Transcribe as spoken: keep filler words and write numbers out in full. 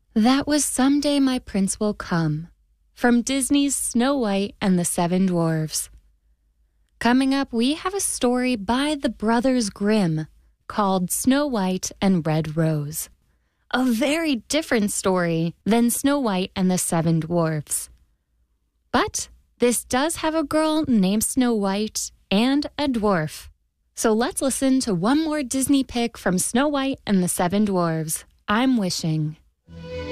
That was Someday My Prince Will Come, from Disney's Snow White and the Seven Dwarfs. Coming up, we have a story by the Brothers Grimm called Snow White and Red Rose. A very different story than Snow White and the Seven Dwarfs. But this does have a girl named Snow White and a dwarf. So let's listen to one more Disney pick from Snow White and the Seven Dwarfs. I'm Wishing.